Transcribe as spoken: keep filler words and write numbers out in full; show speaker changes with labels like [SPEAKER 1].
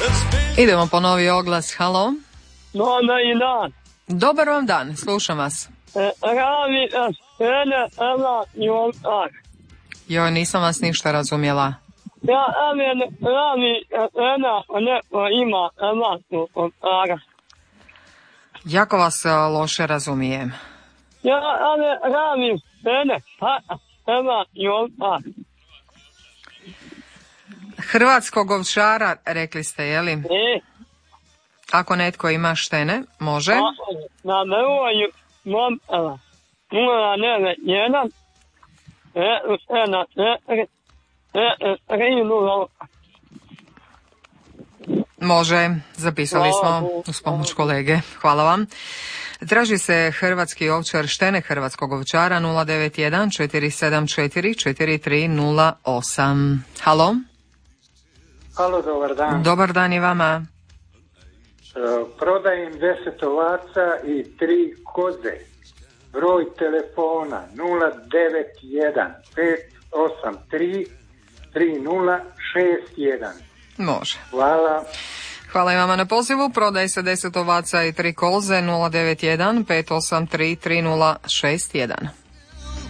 [SPEAKER 1] Idemo po novi oglas, halo.
[SPEAKER 2] Dobar dan.
[SPEAKER 1] Dobar vam dan, slušam vas.
[SPEAKER 2] Radi Ene, Ela i Oltar.
[SPEAKER 1] Joj, nisam vas ništa razumjela.
[SPEAKER 2] Ja, Ene, radi Ena, ne, ima Ela i Oltara.
[SPEAKER 1] Jako vas uh, loše razumijem.
[SPEAKER 2] Ja, Ene, radi Ene, pa, Ela i Oltar.
[SPEAKER 1] Hrvatskog ovčara, rekli ste, jeli?
[SPEAKER 2] E.
[SPEAKER 1] Ako netko ima štene, može?
[SPEAKER 2] Na broju mobila nula devet jedan sedam četiri tri nula.
[SPEAKER 1] Može, zapisali smo uz pomoć kolege. Hvala vam. Traži se hrvatski ovčar štene hrvatskog ovčara nula devet jedan četiri sedam četiri četiri tri nula osam. Halo?
[SPEAKER 3] Halo, dobar dan.
[SPEAKER 1] Dobar dan i vama.
[SPEAKER 3] Prodajem deset ovaca i tri koze. Broj telefona nula devet jedan pet osam tri tri nula šest jedan.
[SPEAKER 1] Može.
[SPEAKER 3] Hvala.
[SPEAKER 1] Hvala i vama na pozivu. Prodaje se deset ovaca i tri koze nula devet jedan pet osam tri tri nula šest jedan.